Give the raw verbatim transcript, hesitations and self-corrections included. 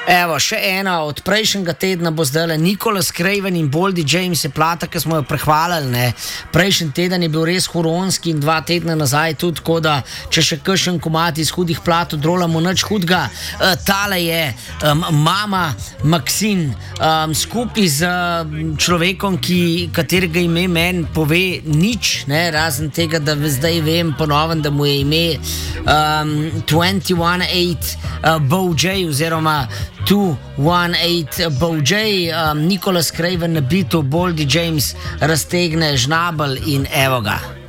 Evo, še ena od prejšnjega tedna bo zdaj Nicholas Craven in Boldy James je plata, ki smo jo prehvalili. Ne. Prejšnji teden je bil res huronski in dva tedna nazaj tudi, tako da če še kakšen komad iz hudih plat odrolamo, nič hudega. Uh, tale je um, Mama Maxine um, skupaj z um, človekom, ki, katerega ime meni pove nič, ne, razen tega, da zdaj vem ponovno, da mu je ime um, dvajset osem uh, Bojay oziroma dva osem Bojay, um, Nicholas Craven na bitu, Boldy James raztegne žnabel in evo ga.